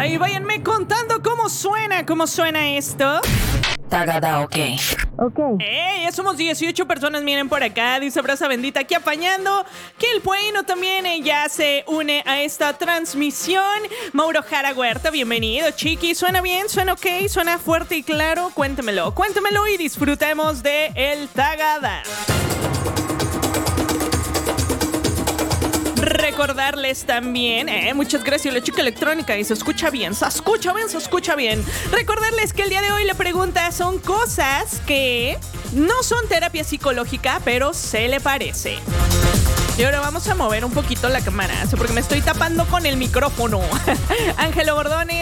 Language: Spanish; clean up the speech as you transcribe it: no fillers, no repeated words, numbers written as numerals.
Ahí váyanme contando cómo suena esto. Tagada, ok. Ya somos 18 personas, miren por acá. Dice Brasa Bendita aquí apañando. Que el Bueno también ya se une a esta transmisión. Mauro Jara Huerta, bienvenido, chiqui. ¿Suena bien? ¿Suena ok? ¿Suena fuerte y claro? Cuéntemelo y disfrutemos de el Tagada. Recordarles también, muchas gracias la chica electrónica, y se escucha bien. Recordarles que el día de hoy la pregunta son cosas que no son terapia psicológica, pero se le parece. Y ahora vamos a mover un poquito la cámara, porque me estoy tapando con el micrófono. Ángelo Bordones,